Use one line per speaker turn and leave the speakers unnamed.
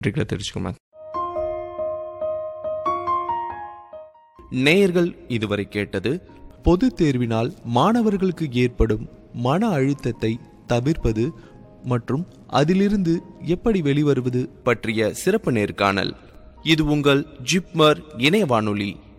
தெரிவிச்சுக்கோங்க. நேயர்கள் இதுவரை கேட்டது பொது தேர்வினால் மாணவர்களுக்கு ஏற்படும் மன அழுத்தத்தை தவிர்ப்பது மற்றும் அதிலிருந்து எப்படி வெளிவருவது பற்றிய சிறப்பு நேர்காணல். இது உங்கள் ஜிப்மர் இணைய வானொலி.